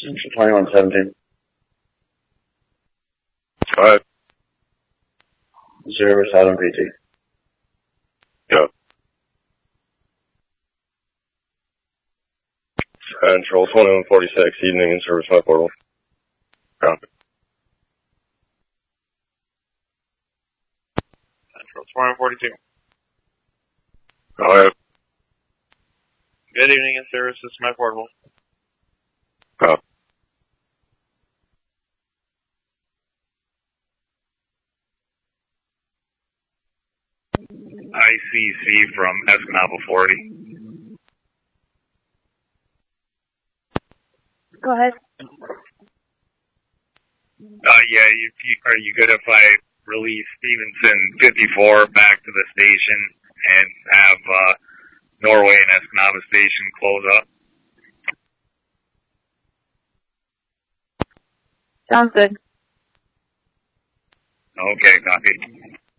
Central 2117. Go ahead. Service Adam PT. Go. Control 2146, evening in service my portal. Copy. Control 2142. Go ahead. Good evening in service, this is my portable. Copy. ICC from Escanaba 40. Go ahead. Yeah, are you good if I release Stevenson 54 back to the station and have Norway and Escanaba Station close up? Sounds good. Okay, copy.